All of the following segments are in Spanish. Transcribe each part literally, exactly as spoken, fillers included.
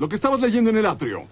Lo que estabas leyendo en el atrio.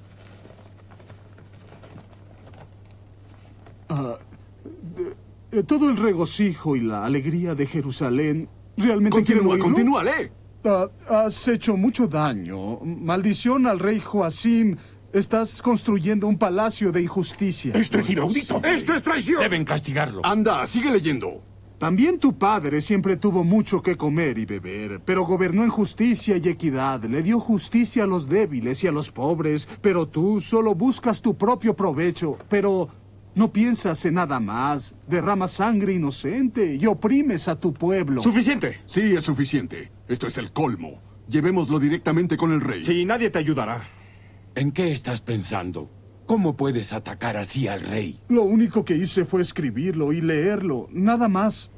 Ah, de- todo el regocijo y la alegría de Jerusalén. ¿Realmente quieren Continúa, oírlo? continúa, lee. Ah, has hecho mucho daño. Maldición al rey Joacim. Estás construyendo un palacio de injusticia. Esto es inaudito. ¡Esto es traición! Deben castigarlo. Anda, sigue leyendo. También tu padre siempre tuvo mucho que comer y beber, pero gobernó en justicia y equidad. Le dio justicia a los débiles y a los pobres, pero tú solo buscas tu propio provecho. Pero no piensas en nada más. Derramas sangre inocente y oprimes a tu pueblo. ¡Suficiente! Sí, es suficiente. Esto es el colmo. Llevémoslo directamente con el rey. Sí, nadie te ayudará. ¿En qué estás pensando? ¿Cómo puedes atacar así al rey? Lo único que hice fue escribirlo y leerlo, nada más.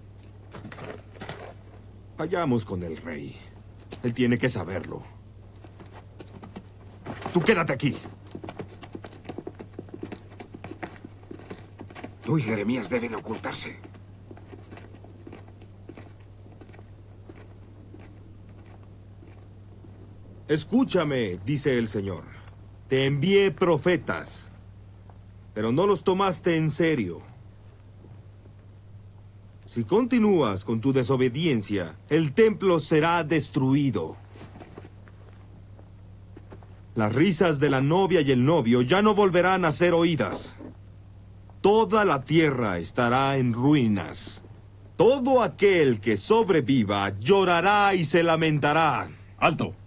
Vayamos con el rey. Él tiene que saberlo. Tú quédate aquí. Tú y Jeremías deben ocultarse. Escúchame, dice el Señor. Te envié profetas, pero no los tomaste en serio. Si continúas con tu desobediencia, el templo será destruido. Las risas de la novia y el novio ya no volverán a ser oídas. Toda la tierra estará en ruinas. Todo aquel que sobreviva llorará y se lamentará. Alto.